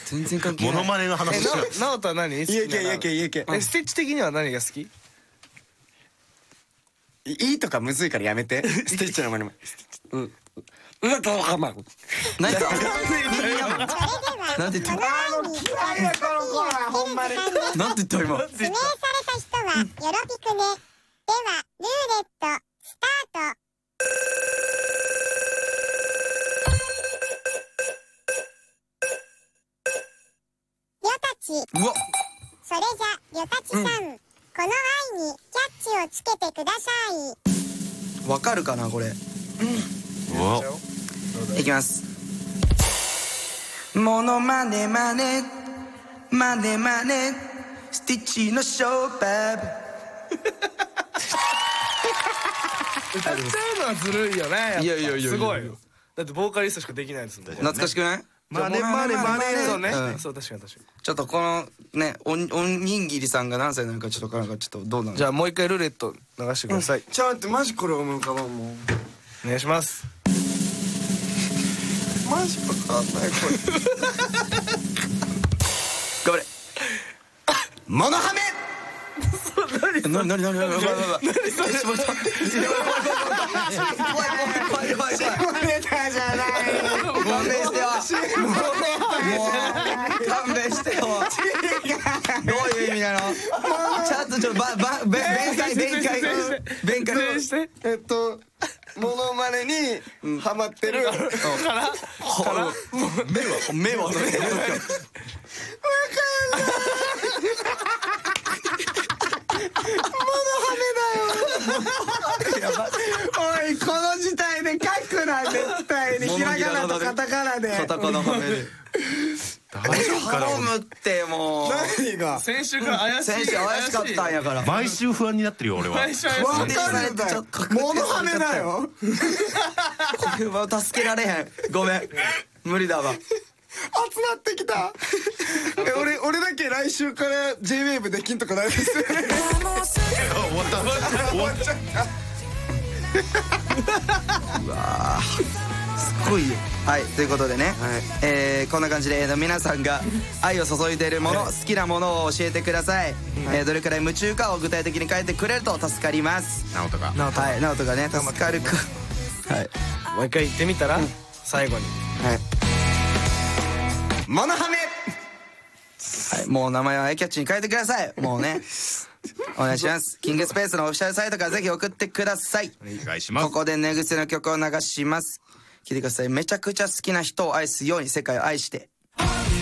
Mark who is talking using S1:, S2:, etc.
S1: 全然関係ない。
S2: モノマネの話しよう。
S3: ナオトは何？
S4: いけステ
S3: ッチ的には何が好き？
S4: いいとかむずいからやめて。ステッチのまね。
S1: なんてなんて言ったなんて言った今。
S5: 指名された人はよろぴくね。ではルーレットスタート。よたち。
S1: うわ
S5: それじゃよたちさん、この愛にキャッチをつけてください。
S1: わかるかなこれ。いきます。モノマネマネマネマネスティッチのショーバブ。
S3: 歌っちゃうのはずるいよね。
S1: いやいやいや
S3: すごいよ。だってボーカリストしかできないですもん。
S1: 懐かしくない？
S3: マネマネマネ。そうね。そう確かに確かに。
S1: ちょっとこのねおにぎりさんが何歳なのかちょっとなんかちょっとどうなの？
S3: じゃあもう一回ルーレット流してください。
S4: ちょっと待って、マジこれ思い浮かばんもん。
S3: お願いします。
S4: マジわかんないこれ。
S1: 頑張れ。
S4: モノハメ。
S1: なに
S4: 下ネタじゃない。
S1: 勘弁してよ。もう勘弁してよ。どういう意味なの？ちゃんと弁解
S3: して。
S4: モノマネにハマってる。
S1: 目は
S4: おい、この時代で書くな、絶対に。ひらがなとカタカナで。
S1: カタカナはめで。
S2: 大丈夫かな。
S1: 頼むってもう。
S4: 何が
S3: 先週から怪しい。
S1: 先週怪しかったんやから。
S2: 毎週不安になってるよ俺は。
S3: 毎週怪しい。
S4: わかるんだよ。モノハメだよ。
S1: これは助けられへん。ごめん。無理だわ。
S4: 集まってきた。俺だけ来週から J-WAVE できんとかないですよね。
S2: 終わっちゃった。
S1: うわすごいよ。はい、ということでね、こんな感じで皆さんが愛を注いでいるもの、好きなものを教えてください。どれくらい夢中かを具体的に書いてくれると助かります。
S2: ナオトが
S1: はい、ナオトがね助かるか。はい、
S3: もう一回言ってみたら最後に。
S1: はい、
S4: モノハメ。
S1: はい、もう名前はアイキャッチに変えてください。もうねお願いします。キングスペースのオフィシャルサイトからぜひ送ってください。
S2: お願いします。
S1: ここで寝癖の曲を流します。聴いてください。めちゃくちゃ好きな人を愛すように世界を愛して。